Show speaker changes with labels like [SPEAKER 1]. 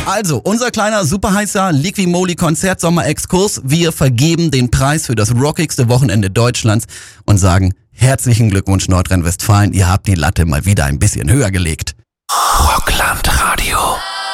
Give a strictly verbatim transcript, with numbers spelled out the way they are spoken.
[SPEAKER 1] Also, unser kleiner superheißer Liqui-Moly-Konzert-Sommer-Exkurs. Wir vergeben den Preis für das rockigste Wochenende Deutschlands und sagen herzlichen Glückwunsch Nordrhein-Westfalen. Ihr habt die Latte mal wieder ein bisschen höher gelegt.
[SPEAKER 2] Rockland Radio.